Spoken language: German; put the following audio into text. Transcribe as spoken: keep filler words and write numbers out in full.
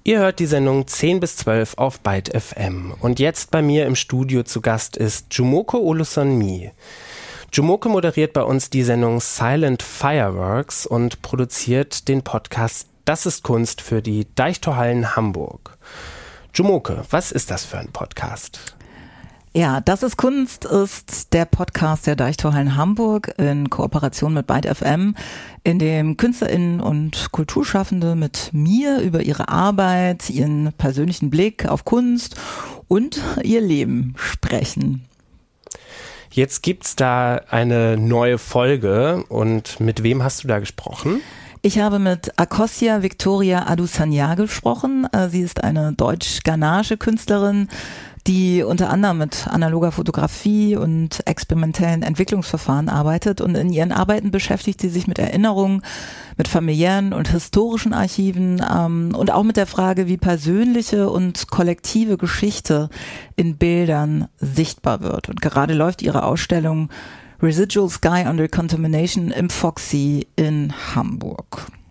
Ihr hört die Sendung zehn bis zwölf auf Byte F M. Und jetzt bei mir im Studio zu Gast ist Jumoke Olusanmi. Jumoke moderiert bei uns die Sendung Silent Fireworks und produziert den Podcast Das ist Kunst für die Deichtorhallen Hamburg. Jumoke, was ist das für ein Podcast? Ja, Das ist Kunst ist der Podcast der Deichtorhallen Hamburg in Kooperation mit Byte F M, in dem KünstlerInnen und Kulturschaffende mit mir über ihre Arbeit, ihren persönlichen Blick auf Kunst und ihr Leben sprechen. Jetzt gibt's da eine neue Folge und mit wem hast du da gesprochen? Ich habe mit Akossia Victoria Adusanya gesprochen. Sie ist eine deutsch-ghanaische Künstlerin, die unter anderem mit analoger Fotografie und experimentellen Entwicklungsverfahren arbeitet. Und in ihren Arbeiten beschäftigt sie sich mit Erinnerungen, mit familiären und historischen Archiven ähm, und auch mit der Frage, wie persönliche und kollektive Geschichte in Bildern sichtbar wird. Und gerade läuft ihre Ausstellung Residual Sky Under Contamination im Foxy in Hamburg.